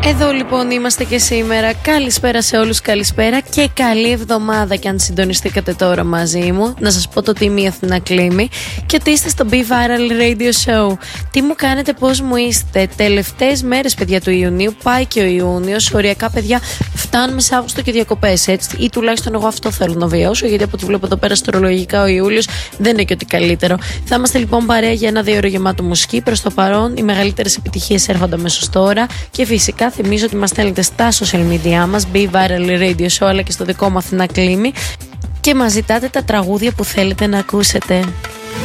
Εδώ λοιπόν είμαστε και σήμερα. Καλησπέρα σε όλους, καλησπέρα και καλή εβδομάδα. Και αν συντονιστήκατε τώρα μαζί μου, να σας πω το τι είμαι η Αθηνά Κλίμη και ότι είστε στο Be Viral Radio Show. Τι μου κάνετε, πώς μου είστε? Τελευταίες μέρες, παιδιά, του Ιουνίου. Πάει και ο Ιούνιος. Οριακά, παιδιά, φτάνουμε σε Αύγουστο και διακοπές, έτσι. Ή τουλάχιστον εγώ αυτό θέλω να βιώσω, γιατί από ό,τι βλέπω εδώ πέρα αστρολογικά ο Ιούλιος δεν είναι και ότι καλύτερο. Θα είμαστε λοιπόν παρέα για ένα 2 ώρο γεμάτο μουσική. Προς το παρόν, οι μεγαλύτερες επιτυχίες έρχονται αμέσως τώρα. Και φυσικά θυμίζω ότι μας στέλνετε στα social media μας, Be Viral Radio Show, αλλά και στο δικό μου Αθηνά Κλίμη, και μας ζητάτε τα τραγούδια που θέλετε να ακούσετε.